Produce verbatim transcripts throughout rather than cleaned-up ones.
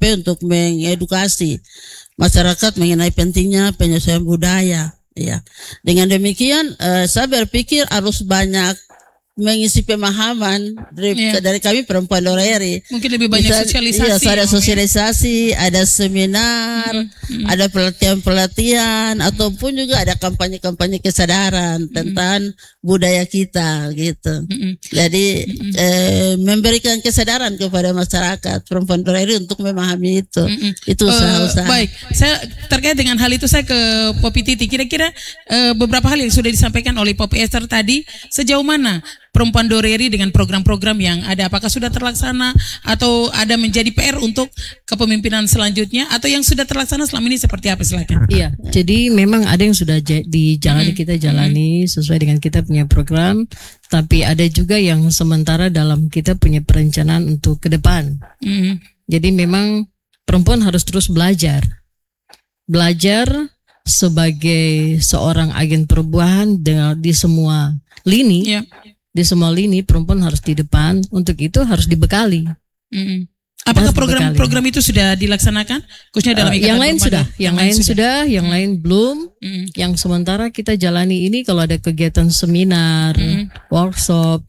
P untuk mengedukasi masyarakat mengenai pentingnya penyesuaian budaya. Ya, dengan demikian uh, saya berpikir harus banyak mengisi pemahaman dari, yeah. dari kami perempuan Doreri. Mungkin lebih banyak Bisa, sosialisasi. Iya, ada sosialisasi, ya. Ada seminar, mm-hmm. ada pelatihan-pelatihan, mm-hmm. ataupun juga ada kampanye-kampanye kesadaran mm-hmm. tentang budaya kita, gitu. Mm-hmm. Jadi mm-hmm. eh, memberikan kesadaran kepada masyarakat perempuan Doreri untuk memahami itu. Mm-hmm. Itu usaha-usaha. Uh, baik, saya terkait dengan hal itu saya ke Popi Titi. Kira-kira uh, beberapa hal yang sudah disampaikan oleh Popi Esther tadi, sejauh mana perempuan Doreri dengan program-program yang ada, apakah sudah terlaksana atau ada menjadi P R untuk kepemimpinan selanjutnya, atau yang sudah terlaksana selama ini seperti apa? Silakan. Iya, jadi memang ada yang sudah dijalani, mm-hmm. kita jalani sesuai dengan kita punya program, tapi ada juga yang sementara dalam kita punya perencanaan untuk ke depan. Mm-hmm. Jadi memang perempuan harus terus belajar, belajar sebagai seorang agen perubahan dengan di semua lini. Yeah. Di semua lini perempuan harus di depan. Untuk itu harus dibekali. Mm-hmm. Apakah program-program itu sudah dilaksanakan? Khususnya dalam uh, yang lain sudah, yang, yang lain sudah, sudah yang mm. lain belum. Mm. Yang sementara kita jalani ini kalau ada kegiatan seminar, mm. workshop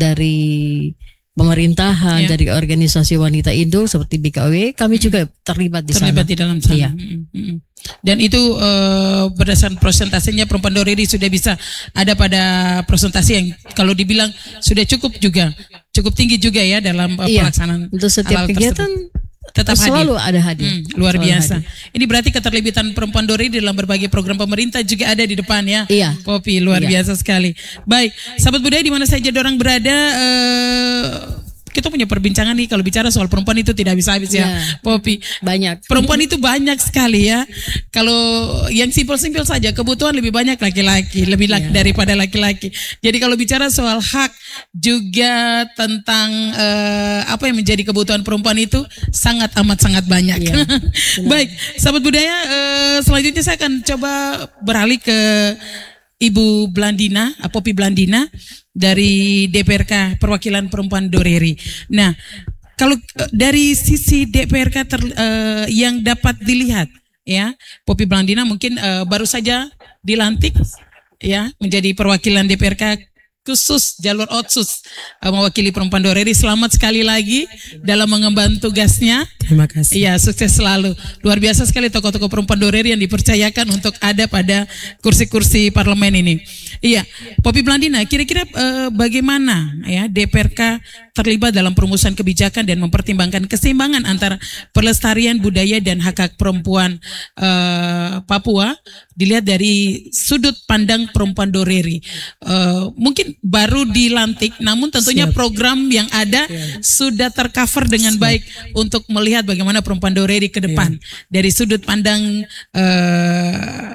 dari pemerintahan, yeah. dari organisasi wanita Indo seperti B K W, kami juga terlibat di terlibat sana. di dalam sana. Iya. Mm-hmm. Dan itu uh, berdasarkan persentasenya perempuan Doreri sudah bisa ada pada presentasi yang kalau dibilang sudah cukup juga, cukup tinggi juga ya dalam uh, iya. pelaksanaan. Untuk setiap kegiatan tersebut. Tetap selalu hadir. ada hadir. Hmm, luar selalu biasa. Hadir. Ini berarti keterlibatan perempuan Doreri dalam berbagai program pemerintah juga ada di depan ya. Iya. Popi, luar iya. biasa sekali. Baik, sahabat budaya di mana saja orang berada, uh, kita punya perbincangan nih kalau bicara soal perempuan itu tidak bisa habis ya, ya Popi. Banyak. Perempuan itu banyak sekali ya. Kalau yang simpel-simpel saja, kebutuhan lebih banyak laki-laki, lebih laki ya. daripada laki-laki. Jadi kalau bicara soal hak juga tentang uh, apa yang menjadi kebutuhan perempuan itu sangat amat sangat banyak. Ya, baik, sahabat budaya, uh, selanjutnya saya akan coba beralih ke Ibu Blandina, Popi Blandina dari D P R K Perwakilan Perempuan Doreri. Nah, kalau dari sisi D P R K ter, uh, yang dapat dilihat, ya, Popi Blandina mungkin uh, baru saja dilantik, ya, menjadi perwakilan D P R K khusus jalur Otsus uh, mewakili perempuan Doreri. Selamat sekali lagi dalam mengemban tugasnya. Terima kasih. Iya, sukses selalu. Luar biasa sekali tokoh-tokoh perempuan Doreri yang dipercayakan untuk ada pada kursi-kursi parlemen ini. Iya, Popi Blandina, kira-kira uh, bagaimana ya D P R K terlibat dalam perumusan kebijakan dan mempertimbangkan keseimbangan antara pelestarian budaya dan hak-hak perempuan uh, Papua dilihat dari sudut pandang perempuan Doreri. Uh, mungkin baru dilantik, namun tentunya Siap. program yang ada ya. sudah tercover dengan Siap. baik untuk melihat bagaimana perempuan Doreri ke depan ya. dari sudut pandang uh,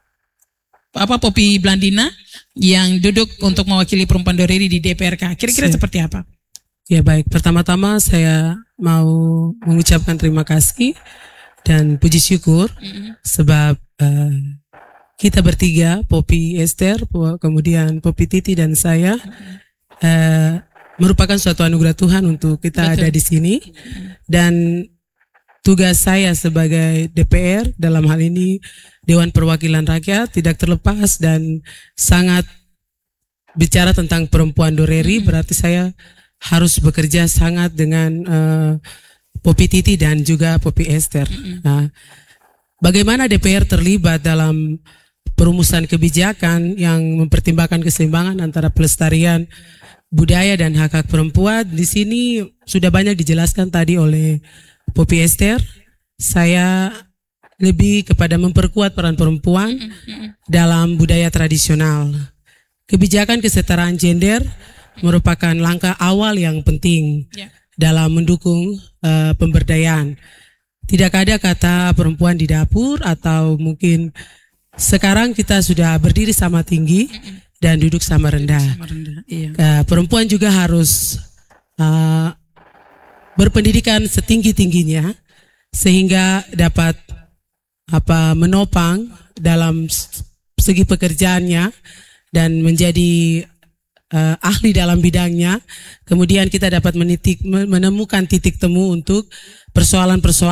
apa Popi Blandina yang duduk untuk mewakili perempuan Doreri di D P R K. Kira-kira Siap. seperti apa? Ya baik, pertama-tama saya mau mengucapkan terima kasih dan puji syukur mm-hmm. sebab uh, kita bertiga, Popi Esther, kemudian Popi Titi dan saya uh, merupakan suatu anugerah Tuhan untuk kita Betul. ada di sini. Dan tugas saya sebagai D P R dalam hal ini Dewan Perwakilan Rakyat tidak terlepas dan sangat bicara tentang perempuan Doreri, berarti saya harus bekerja sangat dengan uh, Popi Titi dan juga Popi Esther. Nah, bagaimana D P R terlibat dalam perumusan kebijakan yang mempertimbangkan keseimbangan antara pelestarian budaya dan hak-hak perempuan? Di sini sudah banyak dijelaskan tadi oleh Popi Esther. Saya lebih kepada memperkuat peran perempuan dalam budaya tradisional. Kebijakan kesetaraan gender merupakan langkah awal yang penting yeah. dalam mendukung uh, pemberdayaan. Tidak ada kata perempuan di dapur, atau mungkin sekarang kita sudah berdiri sama tinggi mm-mm. dan duduk sama rendah. Sama rendah iya. uh, perempuan juga harus uh, berpendidikan setinggi-tingginya sehingga dapat apa menopang dalam segi pekerjaannya dan menjadi Uh, ahli dalam bidangnya. Kemudian kita dapat menitik, menemukan titik temu untuk persoalan-persoalan